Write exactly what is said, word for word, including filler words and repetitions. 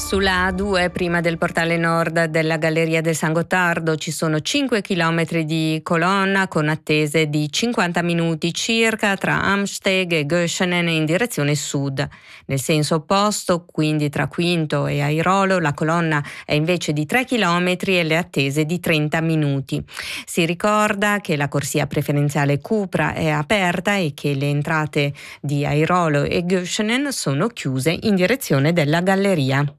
Sulla A due, prima del portale nord della Galleria del San Gottardo, ci sono cinque chilometri di colonna con attese di cinquanta minuti circa tra Amsteg e Göschenen in direzione sud. Nel senso opposto, quindi tra Quinto e Airolo, la colonna è invece di tre chilometri e le attese di trenta minuti. Si ricorda che la corsia preferenziale Cupra è aperta e che le entrate di Airolo e Göschenen sono chiuse in direzione della Galleria.